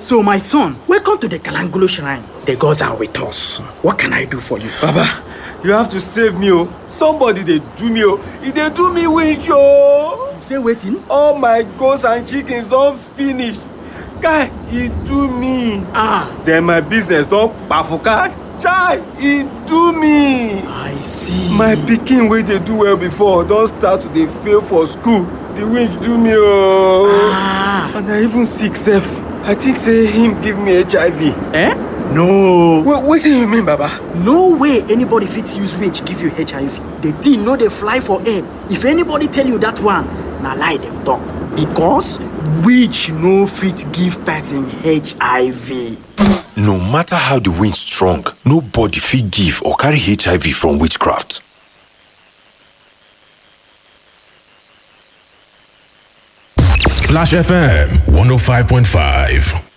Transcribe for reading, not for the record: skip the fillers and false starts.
So, my son, welcome to the Kalangolo Shrine. The gods are with us. What can I do for you? Baba, you have to save me, oh. Somebody they do me, oh. They do me winch, oh. You say waiting? All my goats and chickens don't finish. Guy, he do me. Then my business don't bafuka. Chai, he do me. I see. My pikin wey dey do well before don start to dey fail for school. The winch do me, oh. And I even sick sef. I think say him give me HIV. Eh? No. Wetin you mean, Baba? No way anybody fit use winch give you HIV. The thing no dey fly for air. If anybody tell you that one, na lie dem talk. Because winch no fit give person HIV. No matter how the wind strong, nobody fit give or carry HIV from witchcraft. Splash FM 105.5